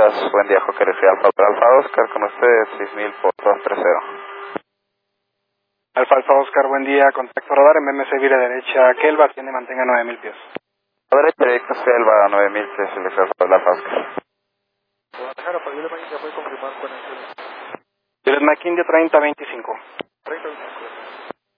días, buen día, Joker F. Alfa Oscar, con usted, 6000 por 230. Alfa Oscar, buen día, contacto radar en MMC vira derecha, Kelva, atiende y mantenga 9000 pies. A derecha, directo, Selva, 9000 pies, el exceso de Alfa Oscar. Juliet Maquindia 3025. 3025.